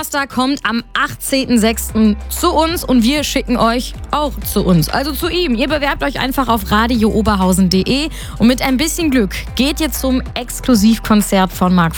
Orchester kommt am 18.06. zu uns und wir schicken euch auch zu uns, also zu ihm. Ihr bewerbt euch einfach auf radiooberhausen.de und mit ein bisschen Glück geht ihr zum Exklusivkonzert von Mark